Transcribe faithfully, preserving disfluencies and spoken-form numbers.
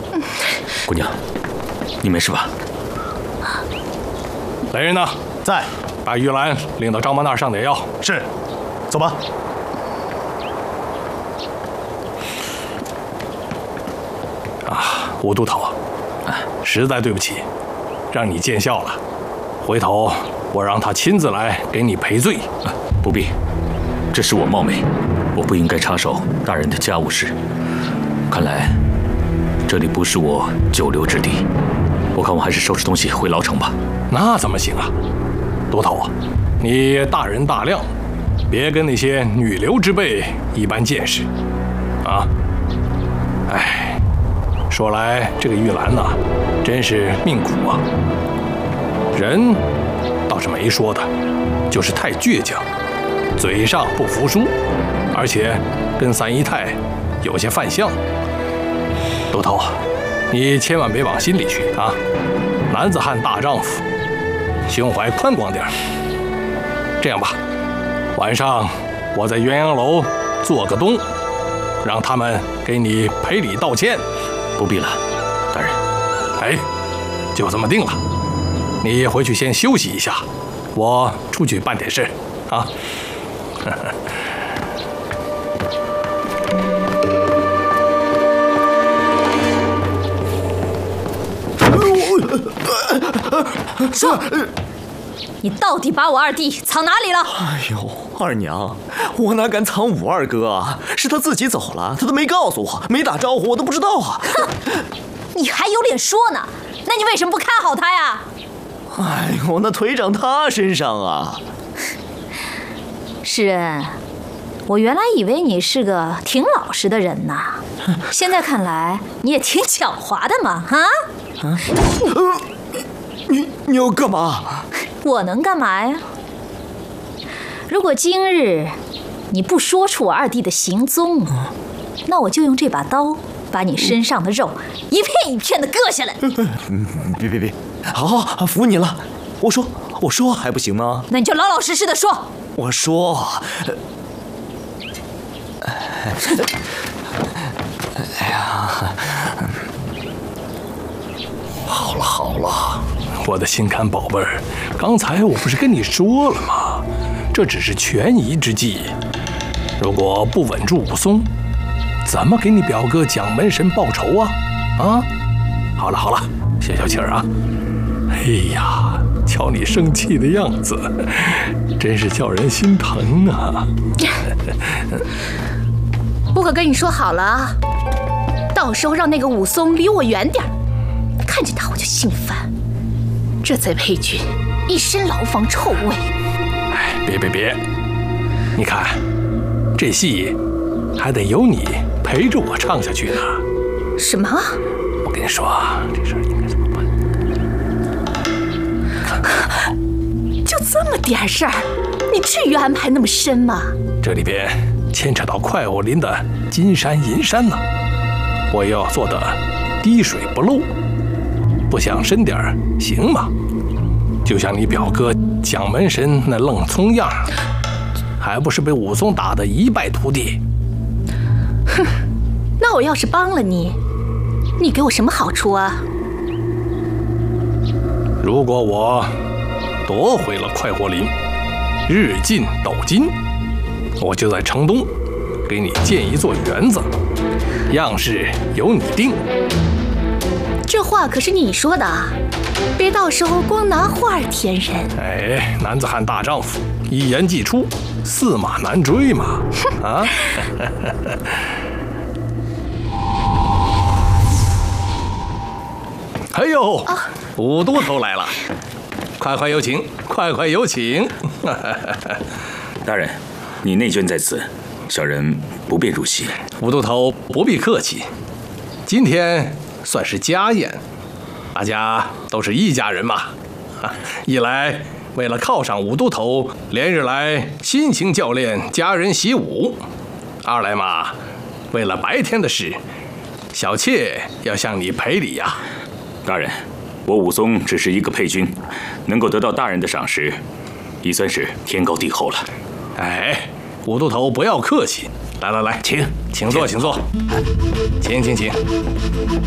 姑娘，你没事吧？ 来人呐， 在， 把玉兰领到张妈那儿上点药。 是，走吧。 啊，吴都头，实在对不起，让你见笑了。回头我让他亲自来给你赔罪。 啊，不必，这是我冒昧，我不应该插手大人的家务事。看来这里不是我久留之地，我看我还是收拾东西回牢城吧。 那怎么行啊，都头啊，你大人大量，别跟那些女流之辈一般见识啊！哎，说来这个玉兰呐，真是命苦啊。人倒是没说的，就是太倔强，嘴上不服输，而且跟三姨太有些犯相。都头，你千万别往心里去啊！男子汉大丈夫，胸怀宽广点儿。这样吧，晚上我在鸳鸯楼做个东，让他们给你赔礼道歉。 不必了，大人。 哎，就这么定了。你回去先休息一下，我出去办点事啊。 说，你到底把我二弟藏哪里了？ 哎呦，二娘，我哪敢藏五二哥啊？是他自己走了，他都没告诉我，没打招呼，我都不知道啊。 哼，你还有脸说呢？那你为什么不看好他呀？ 哎呦，那腿长他身上啊！ 世人，我原来以为你是个挺老实的人呐，现在看来你也挺狡猾的嘛，啊？ 啊？你你要干嘛？ 我能干嘛呀？如果今日你不说出我二弟的行踪，那我就用这把刀把你身上的肉一片一片的割下来。 嗯，别别别，好好服你了。我说我说还不行吗？ 那你就老老实实的说。 我说，哎呀， 好了好了，我的心肝宝贝儿，刚才我不是跟你说了吗？这只是权宜之计，如果不稳住武松，怎么给你表哥蒋门神报仇啊？啊，好了好了，消消气儿啊！哎呀，瞧你生气的样子，真是叫人心疼啊！ 我可跟你说好了啊，到时候让那个武松离我远点儿，看见他我就心烦。这贼裴军一身牢房臭味。 哎，别别别，你看这戏还得有你陪着我唱下去呢。 什么？ 我跟你说啊，这事儿应该怎么办？看看， 就这么点事儿，你至于安排那么深吗？ 这里边牵扯到快活林的金山银山呢，我要做的滴水不漏，不想深点儿行吗？就像你表哥蒋门神那愣葱样，还不是被武松打得一败涂地？ 哼，那我要是帮了你，你给我什么好处啊？ 如果我夺回了快活林，日进斗金，我就在城东给你建一座园子，样式由你定。 这话可是你说的啊，别到时候光拿话填人。 哎，男子汉大丈夫，一言既出，驷马难追嘛！啊！哎呦，啊、武都头来了，快快有请，快快有请。 大人，你内眷在此，小人不便入席。 武都头不必客气，今天算是家宴，大家都是一家人嘛。一来为了犒赏武都头连日来辛勤教练家人习武，二来嘛，为了白天的事，小妾要向你赔礼呀。 大人，我武松只是一个配军，能够得到大人的赏识，已算是天高地厚了。 哎，武都头不要客气，来来来，请请坐，请坐，请请请。